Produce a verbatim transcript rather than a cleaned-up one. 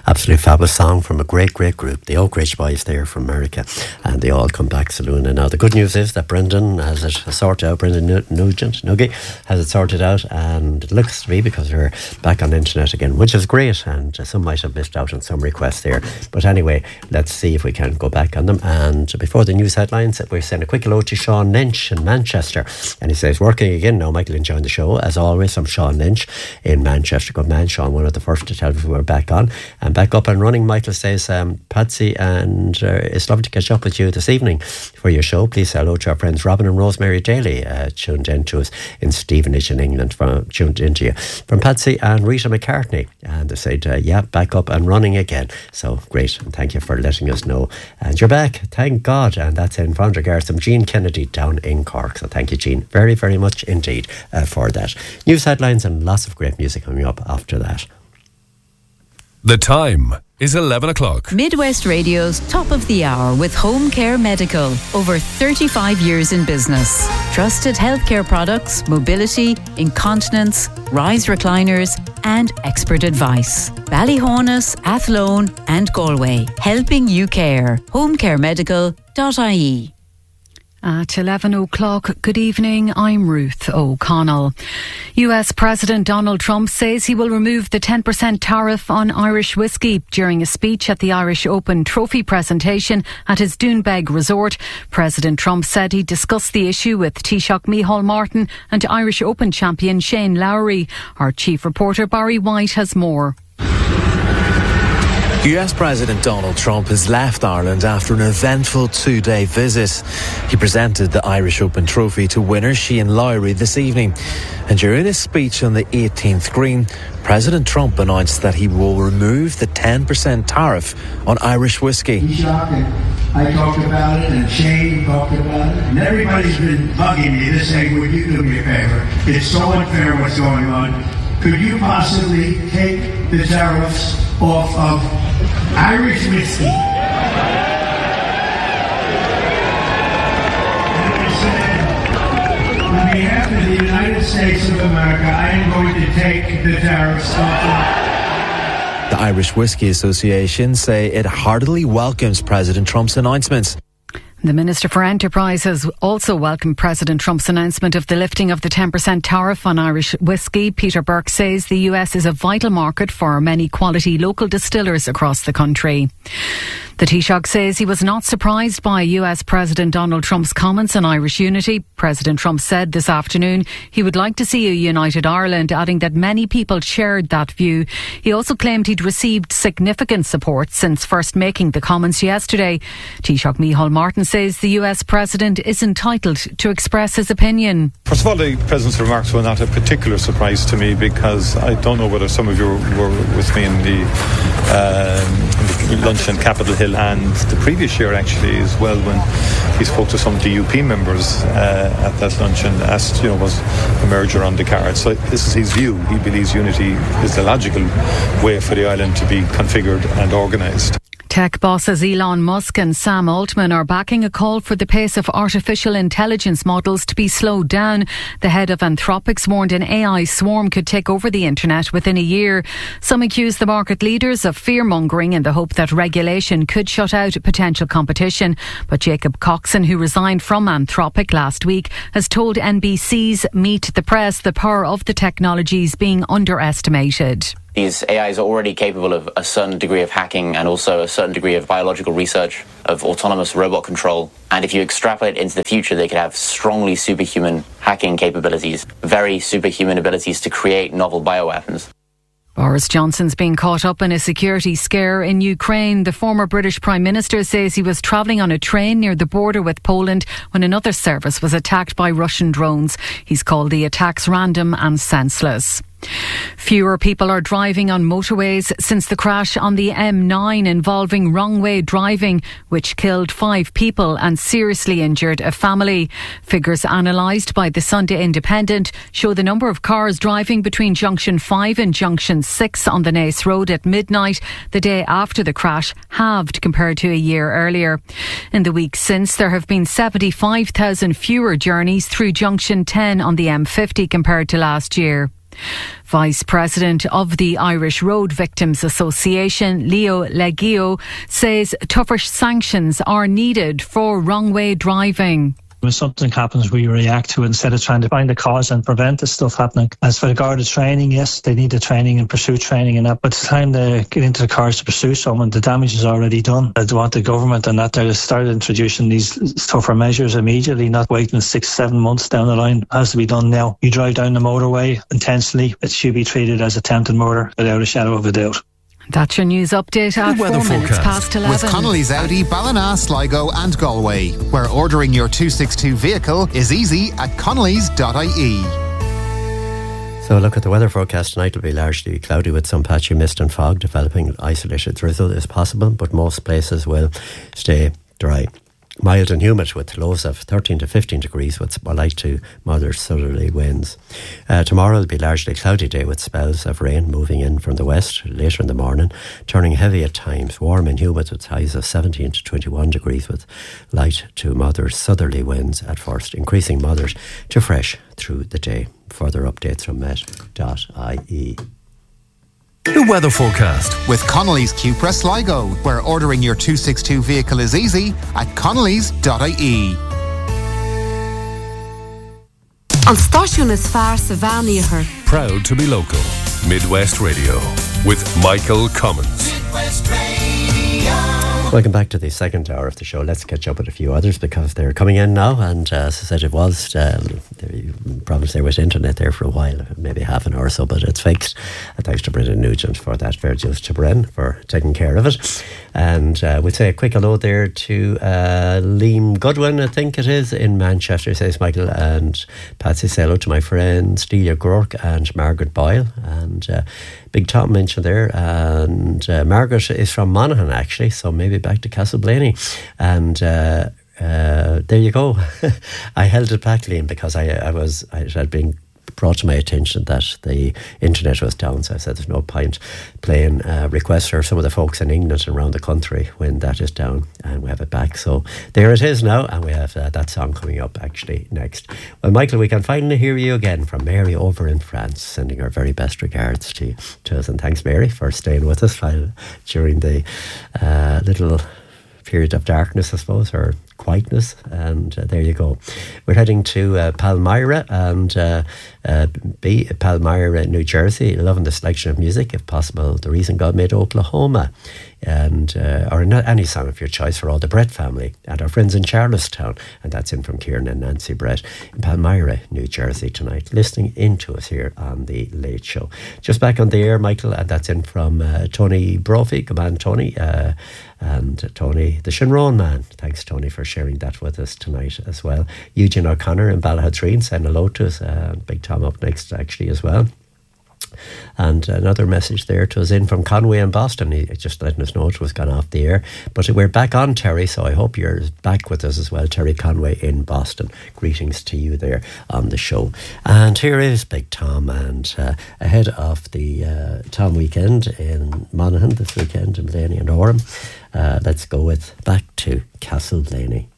Absolutely fabulous song from a great, great group, the Oak Ridge Boys there from America, and they all come back saloon. And now the good news is that Brendan has it sorted out, Brendan Nugent, Nuggy, has it sorted out, and it looks to be because we're back on the internet again, which is great, and some might have missed out on some requests there. But anyway, let's see if we can go back on them. And before the news headlines, we're saying a quick hello to Sean Lynch in Manchester, and he says, working again now, Michael, enjoying the show as always. I'm Sean Lynch in Manchester. Good man, Sean, one of the first to tell us we're back on and back up and running. Michael says, um, Patsy, and uh, it's lovely to catch up with you this evening for your show. Please say hello to our friends Robin and Rosemary Daly, uh, tuned in to us in Stevenage in England, from, tuned into you from Patsy and Rita McCartney, and they said, uh, yeah, back up and running again. So great, and thank you for letting us know. And you're back, thank God. And that's in Fond regards from Jean Kennedy down in Cork. So thank you, Jean, very, very much indeed uh, for that. News headlines and lots of great music coming up after that. The time is eleven o'clock. Midwest Radio's Top of the Hour with Home Care Medical. Over thirty-five years in business. Trusted healthcare products, mobility, incontinence, rise recliners and expert advice. Ballyhonus, Athlone and Galway. Helping you care. home care medical dot I E. At eleven o'clock, good evening, I'm Ruth O'Connell. U S President Donald Trump says he will remove the ten percent tariff on Irish whiskey during a speech at the Irish Open Trophy presentation at his Doonbeg resort. President Trump said he discussed the issue with Taoiseach Micheál Martin and Irish Open champion Shane Lowry. Our chief reporter Barry White has more. U S President Donald Trump has left Ireland after an eventful two-day visit. He presented the Irish Open Trophy to winner Shane Lowry this evening. And during his speech on the eighteenth green, President Trump announced that he will remove the ten percent tariff on Irish whiskey. I talked about it, and Shane talked about it, and everybody's been bugging me to say, would you do me a favor? It's so unfair what's going on. Could you possibly take the tariffs off of Irish whiskey? On behalf of the United States of America, I am going to take the tariffs off. The Irish Whiskey Association say it heartily welcomes President Trump's announcements. The Minister for Enterprise has also welcomed President Trump's announcement of the lifting of the ten percent tariff on Irish whiskey. Peter Burke says the U S is a vital market for many quality local distillers across the country. The Taoiseach says he was not surprised by U S President Donald Trump's comments on Irish unity. President Trump said this afternoon he would like to see a united Ireland, adding that many people shared that view. He also claimed he'd received significant support since first making the comments yesterday. Taoiseach Micheál Martin says the U S President is entitled to express his opinion. First of all, the President's remarks were not a particular surprise to me, because I don't know whether some of you were with me in the, um, in the lunch in Capitol Hill and the previous year actually as well, when he spoke to some D U P members uh, at that lunch and asked, you know, was a merger on the cards. So this is his view. He believes unity is the logical way for the island to be configured and organised. Tech bosses Elon Musk and Sam Altman are backing a call for the pace of artificial intelligence models to be slowed down. The head of Anthropic warned an A I swarm could take over the internet within a year. Some accuse the market leaders of fear-mongering in the hope that regulation could shut out potential competition. But Jacob Coxon, who resigned from Anthropic last week, has told N B C's Meet the Press the power of the technologies being underestimated. These A Is are already capable of a certain degree of hacking and also a certain degree of biological research, of autonomous robot control. And if you extrapolate into the future, they could have strongly superhuman hacking capabilities, very superhuman abilities to create novel bioweapons. Boris Johnson's being caught up in a security scare in Ukraine. The former British Prime Minister says he was travelling on a train near the border with Poland when another service was attacked by Russian drones. He's called the attacks random and senseless. Fewer people are driving on motorways since the crash on the M nine involving wrong-way driving, which killed five people and seriously injured a family. Figures analysed by the Sunday Independent show the number of cars driving between Junction five and Junction six on the Naas Road at midnight the day after the crash halved compared to a year earlier. In the week since, there have been seventy-five thousand fewer journeys through Junction ten on the M fifty compared to last year. Vice President of the Irish Road Victims Association, Leo Leggio, says tougher sanctions are needed for wrong-way driving. When something happens, we react to it instead of trying to find the cause and prevent this stuff happening. As for the Garda training, yes, they need the training and pursuit training and that, but it's time they get into the cars to pursue someone. The damage is already done. I want the government and that they start introducing these tougher measures immediately, not waiting six, seven months down the line. It has to be done now. You drive down the motorway intentionally, it should be treated as attempted murder without a shadow of a doubt. That's your news update at four minutes past eleven. With Connolly's Audi, Ballina, Sligo and Galway, where ordering your two sixty-two vehicle is easy at connellys dot I E. So look at the weather forecast tonight. Will be largely cloudy with some patchy mist and fog. Developing isolated drizzle is possible, but most places will stay dry. Mild and humid with lows of thirteen to fifteen degrees with light to moderate southerly winds. Uh, tomorrow will be largely cloudy day with spells of rain moving in from the west later in the morning, turning heavy at times. Warm and humid with highs of seventeen to twenty-one degrees with light to moderate southerly winds at first, increasing moderate to fresh through the day. Further updates from met dot I E. The weather forecast with Connolly's Cupra Sligo, where ordering your two sixty-two vehicle is easy at connellys dot I E. An stáisiún is fearr sa bhean. Proud to be local. Midwest Radio with Michael Cummins. Midwest Radio. Welcome back to the second hour of the show. Let's catch up with a few others because they're coming in now. And uh, as I said, it was uh, problems there with internet there for a while, maybe half an hour or so, but it's fixed. And thanks to Brendan Nugent for that. Virgil Chabren for taking care of it. And uh, we'll say a quick hello there to uh, Liam Goodwin, I think it is, in Manchester, says Michael, and Patsy. Say hello to my friends Delia Gork and Margaret Boyle. And uh, Big Tom mentioned there. And uh, Margaret is from Monaghan, actually, so maybe back to Castleblaney. And uh, uh, there you go. I held it back, Liam, because I, I was I had been brought to my attention that the internet was down, so I said there's no point playing uh, requests for some of the folks in England and around the country when that is down, and we have it back. So there it is now, and we have uh, that song coming up actually next. Well, Michael, we can finally hear you again from Mary over in France, sending our very best regards to, to us, and thanks, Mary, for staying with us while, during the uh, little period of darkness, I suppose, or quietness. And uh, there you go. We're heading to uh, Palmyra and uh, uh, B, Palmyra, New Jersey. Loving the selection of music, if possible. The Reason God Made Oklahoma, and uh, or any song of your choice for all the Brett family and our friends in Charlestown. And that's in from Kieran and Nancy Brett in Palmyra, New Jersey tonight, listening into us here on the Late Show. Just back on the air, Michael, and that's in from uh, Tony Brophy. Come on, Tony. Uh, and Tony, the Shinrone man. Thanks, Tony, for sharing that with us tonight as well. Eugene O'Connor in Ballyhatreen, send hello to us. Uh, Big Tom up next, actually, as well. And another message there to us in from Conway in Boston. He just letting us know it was gone off the air. But we're back on, Terry, so I hope you're back with us as well. Terry Conway in Boston. Greetings to you there on the show. And here is Big Tom, and uh, ahead of the uh, Tom weekend in Monaghan this weekend in Blaney and Orem, uh, let's go with Back to Castleblaney.